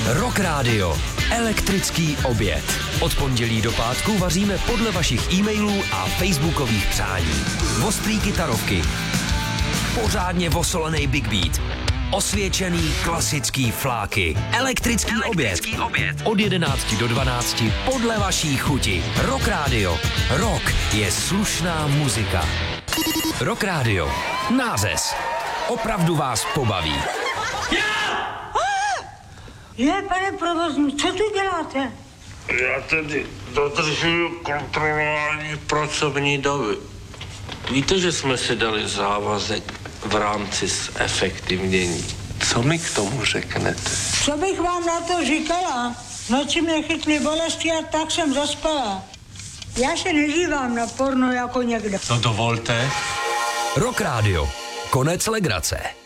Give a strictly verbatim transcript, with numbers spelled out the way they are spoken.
Rock Radio. Elektrický oběd. Od pondělí do pátku vaříme podle vašich e-mailů a facebookových přání. Ostrý kytarovky. Pořádně vosolený big beat. Osvědčený klasický fláky. Elektrický, Elektrický oběd. oběd. Od jedenácti do dvanácti podle vaší chuti. Rock Radio. Rock je slušná muzika. Rock Radio. Nářez. Opravdu vás pobaví. Je, pane provozní, co tu děláte? Já tedy dodržuju kontrolování pracovní doby. Víte, že jsme si dali závazek v rámci zefektivnění. Co mi k tomu řeknete? Co bych vám na to říkala? V noci mě chytly bolesti a tak jsem zaspala. Já se nedívám na porno jako někdo. No dovolte. Rock Radio. Konec legrace.